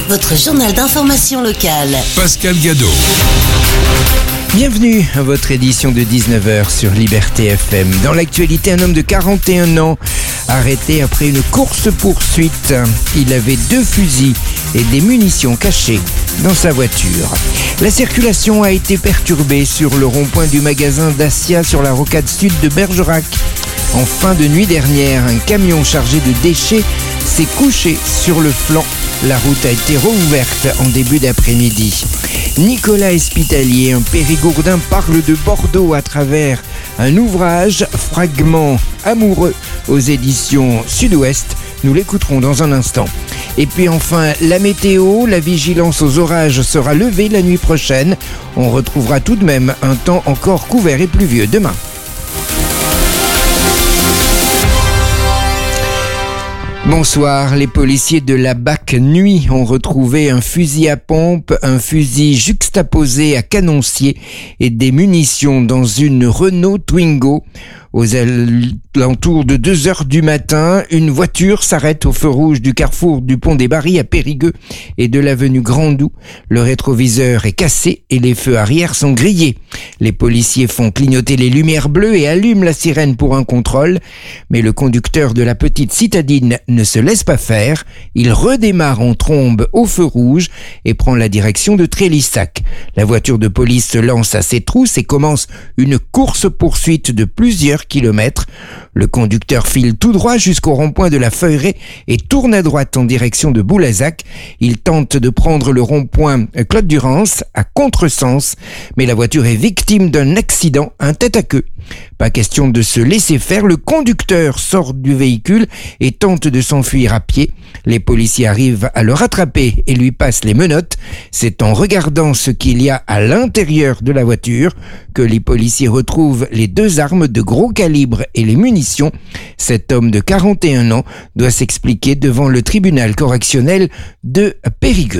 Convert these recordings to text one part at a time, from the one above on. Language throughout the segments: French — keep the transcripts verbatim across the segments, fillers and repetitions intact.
votre journal d'information locale. Pascal Gadot. Bienvenue à votre édition de dix-neuf heures sur Liberté F M. Dans l'actualité, un homme de quarante et un ans arrêté après une course-poursuite. Il avait deux fusils et des munitions cachées dans sa voiture. La circulation a été perturbée sur le rond-point du magasin Dacia sur la rocade sud de Bergerac. En fin de nuit dernière, un camion chargé de déchets s'est couché sur le flanc. La route a été rouverte en début d'après-midi. Nicolas Espitalier, un périgourdin, parle de Bordeaux à travers un ouvrage, Fragments amoureux, aux éditions Sud-Ouest. Nous l'écouterons dans un instant. Et puis enfin, la météo, la vigilance aux orages sera levée la nuit prochaine. On retrouvera tout de même un temps encore couvert et pluvieux demain. Bonsoir, les policiers de la B A C Nuit ont retrouvé un fusil à pompe, un fusil juxtaposé à canoncier et des munitions dans une Renault Twingo. Aux alentours de deux heures du matin, une voiture s'arrête au feu rouge du carrefour du Pont des Barils à Périgueux et de l'avenue Grandou. Le rétroviseur est cassé et les feux arrière sont grillés. Les policiers font clignoter les lumières bleues et allument la sirène pour un contrôle. Mais le conducteur de la petite citadine ne se laisse pas faire. Il redémarre en trombe au feu rouge et prend la direction de Trélissac. La voiture de police se lance à ses trousses et commence une course-poursuite de plusieurs kilomètres. Le conducteur file tout droit jusqu'au rond-point de la Feuilleraie et tourne à droite en direction de Boulazac. Il tente de prendre le rond-point Claude Durance à contresens, mais la voiture est victime d'un accident, un tête-à-queue. Pas question de se laisser faire, le conducteur sort du véhicule et tente de s'enfuir à pied. Les policiers arrivent à le rattraper et lui passent les menottes. C'est en regardant ce qu'il y a à l'intérieur de la voiture que les policiers retrouvent les deux armes de gros calibre et les munitions. Cet homme de quarante et un ans doit s'expliquer devant le tribunal correctionnel de Périgueux.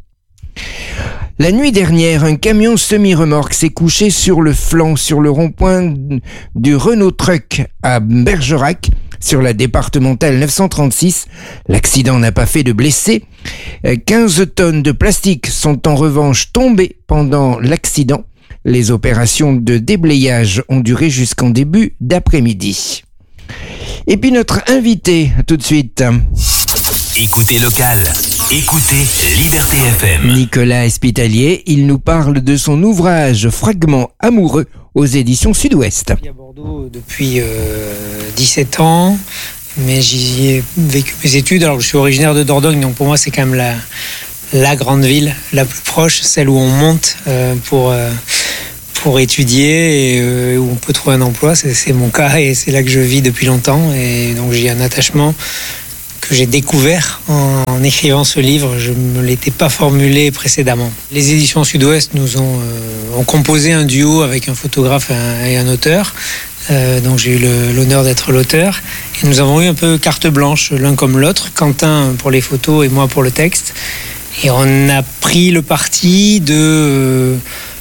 La nuit dernière, un camion semi-remorque s'est couché sur le flanc, sur le rond-point du Renault Truck à Bergerac, sur la départementale neuf cent trente-six. L'accident n'a pas fait de blessés. quinze tonnes de plastique sont en revanche tombées pendant l'accident. Les opérations de déblayage ont duré jusqu'en début d'après-midi. Et puis notre invité, tout de suite. Écoutez local, écoutez Liberté F M. Nicolas Espitalier, il nous parle de son ouvrage Fragments amoureux aux éditions Sud-Ouest. Je vis à Bordeaux depuis euh, dix-sept ans, mais j'y ai vécu mes études. Alors je suis originaire de Dordogne, donc pour moi c'est quand même la, la grande ville la plus proche, celle où on monte euh, pour... Euh, pour étudier et euh, où on peut trouver un emploi. C'est, c'est mon cas et c'est là que je vis depuis longtemps. Et donc j'ai un attachement que j'ai découvert en, en écrivant ce livre. Je ne me l'étais pas formulé précédemment. Les éditions Sud-Ouest nous ont, euh, ont composé un duo avec un photographe et un, et un auteur. Euh, donc j'ai eu le, l'honneur d'être l'auteur. Et nous avons eu un peu carte blanche l'un comme l'autre. Quentin pour les photos et moi pour le texte. Et on a pris le parti de... Euh,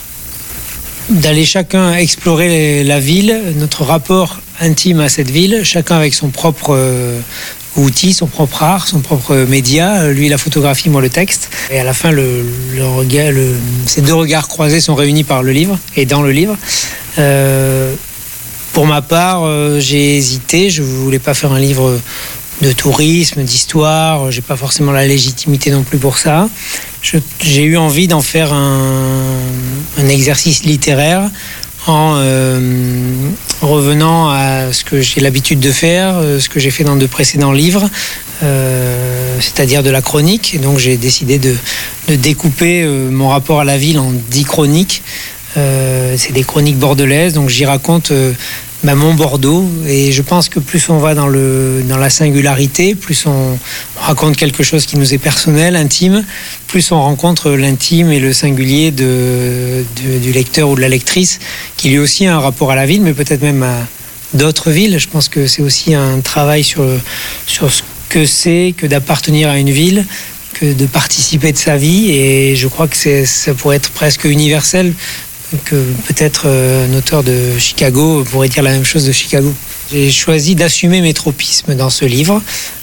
d'aller chacun explorer la ville, notre rapport intime à cette ville, chacun avec son propre euh, outil, son propre art, son propre média, lui la photographie, moi le texte. Et à la fin, le, le regard, le, ces deux regards croisés sont réunis par le livre et dans le livre. Euh, pour ma part, euh, j'ai hésité, je ne voulais pas faire un livre de tourisme, d'histoire, j'ai pas forcément la légitimité non plus pour ça. Je, j'ai eu envie d'en faire un, un exercice littéraire en euh, revenant à ce que j'ai l'habitude de faire, ce que j'ai fait dans de précédents livres, euh, c'est-à-dire de la chronique. Et donc j'ai décidé de, de découper euh, mon rapport à la ville en dix chroniques. Euh, c'est des chroniques bordelaises, donc j'y raconte euh, bah, mon Bordeaux, et je pense que plus on va dans, le, dans la singularité, plus on, on raconte quelque chose qui nous est personnel, intime, plus on rencontre l'intime et le singulier de, de, du lecteur ou de la lectrice, qui lui aussi a un rapport à la ville, mais peut-être même à d'autres villes. Je pense que c'est aussi un travail sur, sur ce que c'est que d'appartenir à une ville, que de participer de sa vie, et je crois que c'est, ça pourrait être presque universel, que peut-être un auteur de Chicago pourrait dire la même chose de Chicago. J'ai choisi d'assumer mes tropismes dans ce livre,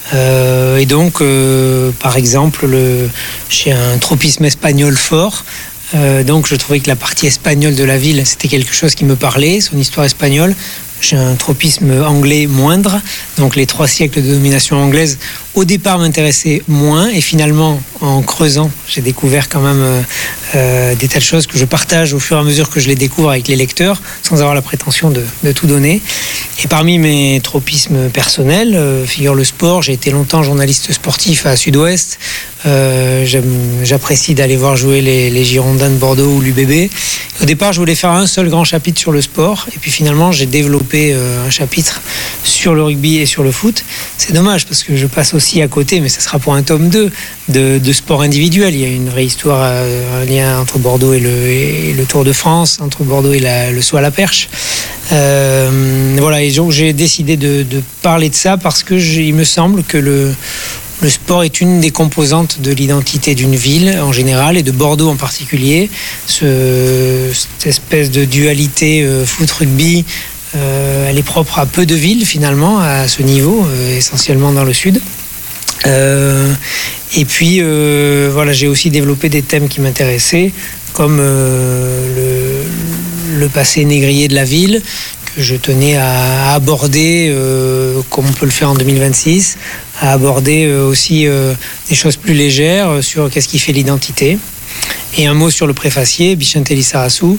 Euh, et donc, euh, par exemple, le, j'ai un tropisme espagnol fort. Euh, donc, je trouvais que la partie espagnole de la ville, c'était quelque chose qui me parlait, son histoire espagnole. J'ai un tropisme anglais moindre, donc les trois siècles de domination anglaise au départ m'intéressaient moins, et finalement en creusant j'ai découvert quand même euh, euh, des tas de choses que je partage au fur et à mesure que je les découvre avec les lecteurs, sans avoir la prétention de, de tout donner. Et parmi mes tropismes personnels euh, figure le sport. J'ai été longtemps journaliste sportif à Sud-Ouest. Euh, j'apprécie d'aller voir jouer les, les Girondins de Bordeaux ou l'U B B. Au départ, je voulais faire un seul grand chapitre sur le sport, et puis finalement, j'ai développé euh, un chapitre sur le rugby et sur le foot. C'est dommage parce que je passe aussi à côté, mais ça sera pour un tome deux, de, de sport individuel. Il y a une vraie histoire, euh, un lien entre Bordeaux et le, et le Tour de France, entre Bordeaux et la, le saut à la perche. Euh, voilà, et donc j'ai décidé de, de parler de ça parce que il me semble que le Le sport est une des composantes de l'identité d'une ville en général et de Bordeaux en particulier. Ce, cette espèce de dualité euh, foot-rugby, euh, elle est propre à peu de villes finalement à ce niveau, euh, essentiellement dans le sud. Euh, et puis euh, voilà, j'ai aussi développé des thèmes qui m'intéressaient, comme euh, le, le passé négrier de la ville, que je tenais à aborder euh, comme on peut le faire en deux mille vingt-six, à aborder euh, aussi euh, des choses plus légères euh, sur qu'est-ce qui fait l'identité. Et un mot sur le préfacier, Bixente Lizarazu.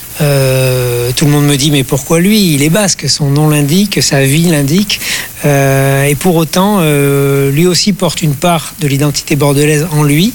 Euh, tout le monde me dit mais pourquoi lui? Il est basque, son nom l'indique, sa vie l'indique, euh, et pour autant euh, lui aussi porte une part de l'identité bordelaise en lui.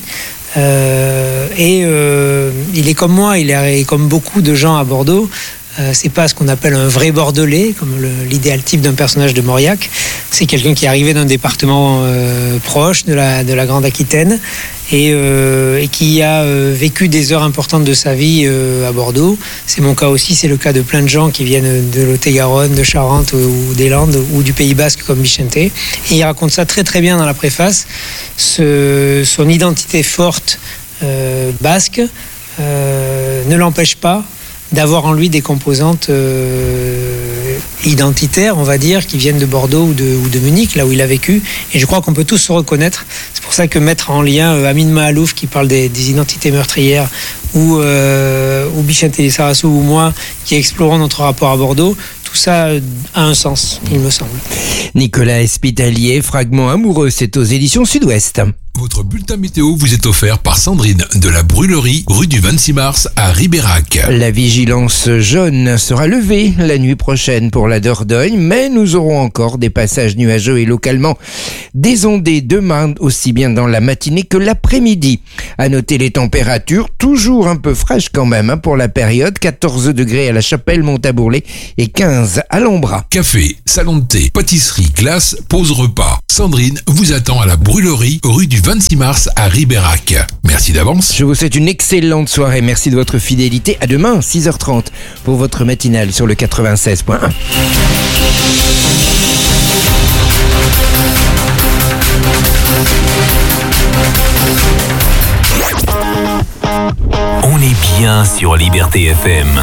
Euh, et euh, il est comme moi, il est comme beaucoup de gens à Bordeaux. Euh, c'est pas ce qu'on appelle un vrai Bordelais, comme le, l'idéal type d'un personnage de Mauriac. C'est quelqu'un qui est arrivé d'un département euh, proche de la, de la Grande Aquitaine et, euh, et qui a euh, vécu des heures importantes de sa vie euh, à Bordeaux. C'est mon cas aussi, c'est le cas de plein de gens qui viennent de Lot-et-Garonne, de Charente ou, ou des Landes ou du Pays Basque comme Bixente. Et il raconte ça très très bien dans la préface, ce, son identité forte euh, basque euh, ne l'empêche pas d'avoir en lui des composantes euh, identitaires, on va dire, qui viennent de Bordeaux ou de, ou de Munich, là où il a vécu. Et je crois qu'on peut tous se reconnaître. C'est pour ça que mettre en lien euh, Amin Mahalouf, qui parle des, des identités meurtrières, ou, euh, ou Bixente Lizarazu ou moi, qui explorons notre rapport à Bordeaux, tout ça a un sens, il me semble. Nicolas Espitalier, Fragment amoureux, c'est aux éditions Sud-Ouest. Votre bulletin météo vous est offert par Sandrine de la Brûlerie, rue du vingt-six mars à Ribérac. La vigilance jaune sera levée la nuit prochaine pour la Dordogne, mais nous aurons encore des passages nuageux et localement des ondées demain, aussi bien dans la matinée que l'après-midi. À noter les températures, toujours un peu fraîches quand même hein, pour la période, quatorze degrés à la Chapelle Montabourlet et quinze à l'Ombra. Café, salon de thé, pâtisserie, glace, pause repas. Sandrine vous attend à la Brûlerie, rue du vingt-six mars à Ribérac. Merci d'avance. Je vous souhaite une excellente soirée. Merci de votre fidélité. À demain, six heures trente, pour votre matinale sur le quatre-vingt-seize point un. On est bien sur Liberté F M.